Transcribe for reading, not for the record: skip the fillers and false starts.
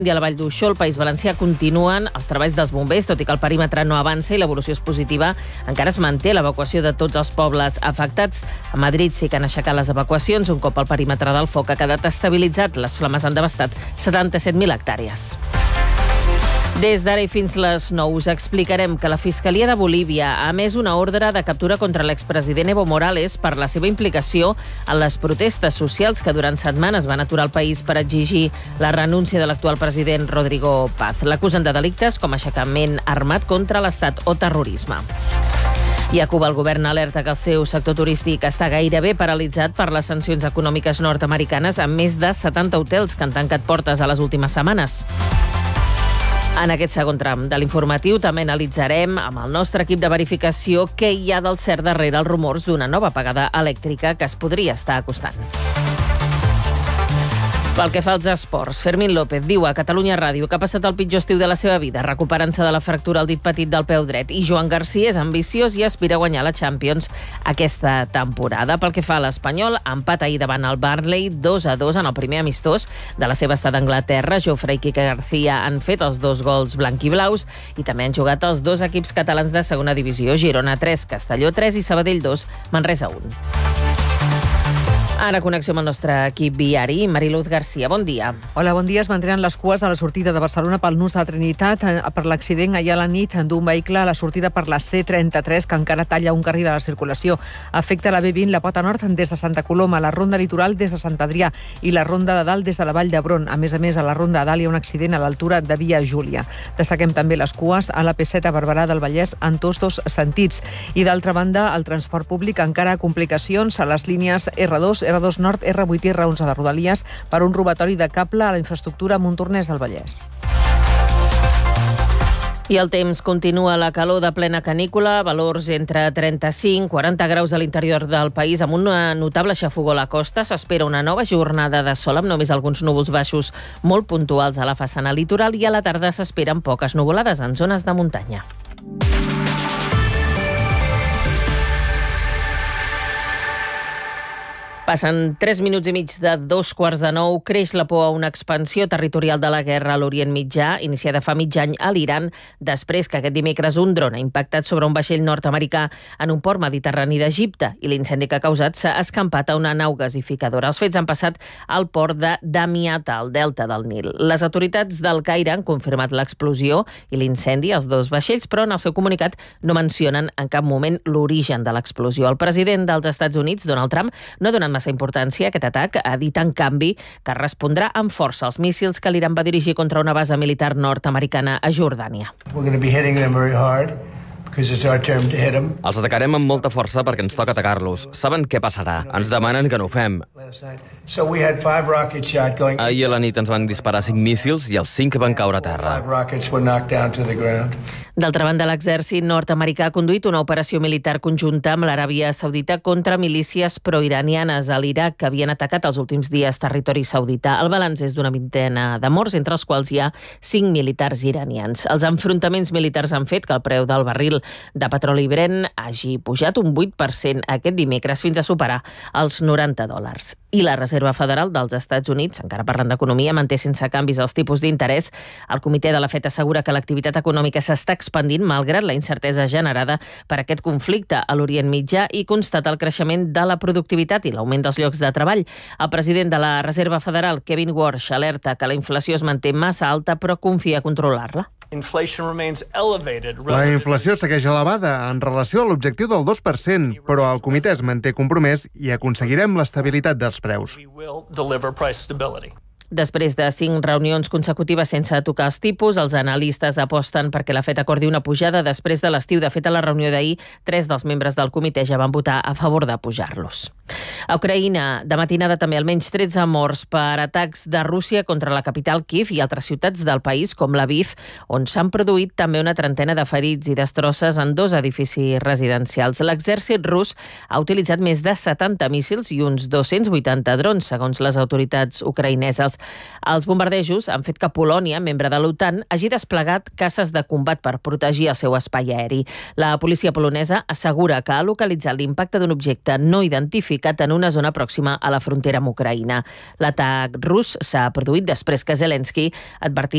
I a la Vall d'Uixó, al País Valencià, continuen els treballs dels bombers, tot i que el perímetre no avança i l'evolució és positiva. Encara es manté l'evacuació de tots els pobles afectats. A Madrid sí que han aixecat les evacuacions un cop el perímetre del foc ha quedat estabilitzat. Les flames han devastat 77.000 hectàrees. Des d'ara i fins les 9 us explicarem que la Fiscalia de Bolívia ha emès una ordre de captura contra l'expresident Evo Morales per la seva implicació en les protestes socials que durant setmanes van aturar el país per exigir la renúncia de l'actual president Rodrigo Paz. L'acusen de delictes com aixecament armat contra l'Estat o terrorisme. I a Cuba el govern alerta que el seu sector turístic està gairebé paralitzat per les sancions econòmiques nord-americanes amb més de 70 hotels que han tancat portes a les últimes setmanes. En aquest segon tram de l'informatiu també analitzarem amb el nostre equip de verificació què hi ha del cert darrere els rumors d'una nova apagada elèctrica que es podria estar acostant. Pel que fa als esports, Fermín López diu a Catalunya Ràdio que ha passat el pitjor estiu de la seva vida, recuperant-se de la fractura al dit petit del peu dret. I Joan Garcia és ambiciós i aspira a guanyar la Champions aquesta temporada. Pel que fa a l'Espanyol, empat ahir davant el Burnley, 2-2 en el primer amistós de la seva estada a Anglaterra. Jofre i Quique García han fet els 2 gols blanquiblaus i també han jugat els 2 equips catalans de segona divisió, Girona 3, Castelló 3 i Sabadell 2, Manresa 1. Ara connexió amb el nostre equip viari. Mariluz Garcia, bon dia. Hola, bon dia. Es mantenen les cues a la sortida de Barcelona pel nus de Trinitat per l'accident ahir a la nit d'un vehicle a la sortida per la C33 que encara talla un carril de la circulació. Afecta la B20, la Pota Nord des de Santa Coloma, la Ronda Litoral des de Sant Adrià i la Ronda de Dalt des de la Vall d'Hebron. A més, a la Ronda de Dalt hi ha un accident a l'altura de Via Júlia. Destaquem també les cues a la P7 a Barberà del Vallès en tots 2 sentits. I d'altra banda, el transport públic encara complicacions a les línies R2, R2 Nord, R8 i R11 de Rodalies per un robatori de cable a la infraestructura Montornès del Vallès. I el temps continua la calor de plena canícula, valors entre 35 i 40 graus a l'interior del país, amb una notable xafogor a la costa. S'espera una nova jornada de sol amb només alguns núvols baixos molt puntuals a la façana litoral i a la tarda s'esperen poques nuvolades en zones de muntanya. Passen 3 minuts i mig de 8:45. Creix la por a una expansió territorial de la guerra a l'Orient Mitjà, iniciada fa mig any a l'Iran, després que aquest dimecres un dron ha impactat sobre un vaixell nord-americà en un port mediterrani d'Egipte i l'incendi que ha causat s'ha escampat a una nau gasificadora. Els fets han passat al port de Damiat, al delta del Nil. Les autoritats del Caire han confirmat l'explosió i l'incendi als 2 vaixells, però en el seu comunicat no mencionen en cap moment l'origen de l'explosió. El president dels Estats Units, Donald Trump, no ha donat massa importància a aquest atac. Ha dit, en canvi, que respondrà amb força als míssils que l'Iran va dirigir contra una base militar nord-americana a Jordània. Els atacarem amb molta força perquè ens toca atacar-los. Saben què passarà. Ens demanen que no ho fem. Ahir a la nit ens van disparar 5 míssils i els 5 van caure a terra. D'altra banda, l'exèrcit nord-americà ha conduït una operació militar conjunta amb l'Aràbia Saudita contra milícies proiranianes a l'Iraq que havien atacat els últims dies territori saudita. El balanç és d'una vintena de morts, entre els quals hi ha 5 militars iranians. Els enfrontaments militars han fet que el preu del barril de petroli Brent hagi pujat un 8% aquest dimecres fins a superar els $90. I la Reserva Federal dels Estats Units, encara parlant d'economia, manté sense canvis els tipus d'interès. El comitè de la FED assegura que l'activitat econòmica s'està expandint malgrat la incertesa generada per aquest conflicte a l'Orient Mitjà i constata el creixement de la productivitat i l'augment dels llocs de treball. El president de la Reserva Federal, Kevin Warsh, alerta que la inflació es manté massa alta però confia a controlar-la. La inflació segueix elevada en relació a l'objectiu del 2%, però el comitè es manté compromès i aconseguirem l'estabilitat dels preus. Després de 5 reunions consecutives sense tocar els tipus, els analistes aposten perquè la FED acordi una pujada després de l'estiu. De fet, a la reunió d'ahir, 3 dels membres del comitè ja van votar a favor de pujar-los. A Ucraïna, de matinada també almenys 13 morts per atacs de Rússia contra la capital Kíev i altres ciutats del país, com Lviv, on s'han produït també una trentena de ferits i destrosses en 2 edificis residencials. L'exèrcit rus ha utilitzat més de 70 míssils i uns 280 drons, segons les autoritats ucraïneses. Els bombardejos han fet que Polònia, membre de l'OTAN, hagi desplegat caces de combat per protegir el seu espai aeri. La policia polonesa assegura que ha localitzat l'impacte d'un objecte no identificat en una zona pròxima a la frontera amb Ucraïna. L'atac rus s'ha produït després que Zelensky advertís